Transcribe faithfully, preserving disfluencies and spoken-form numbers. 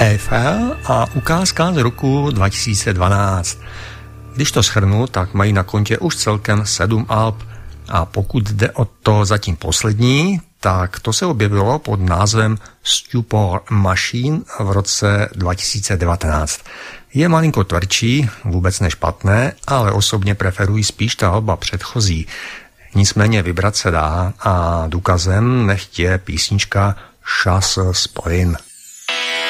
Eiffel a ukázka z roku dva tisíce dvanáct. Když to shrnu, tak mají na kontě už celkem sedm alb a pokud jde o to zatím poslední, tak to se objevilo pod názvem Stupor Machine v roce dva tisíce devatenáct. Je malinko tvrdší, vůbec nešpatné, ale osobně preferuji spíš ta alba předchozí. Nicméně vybrat se dá a důkazem nechť je písnička Chasse Spring.